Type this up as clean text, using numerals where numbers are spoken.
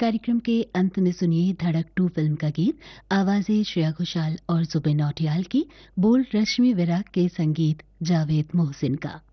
कार्यक्रम के अंत में सुनिए धड़क 2 फिल्म का गीत। आवाजें श्रेया घोषाल और जुबिन नौटियाल की, बोल रश्मि विराग के, संगीत जावेद मोहसिन का।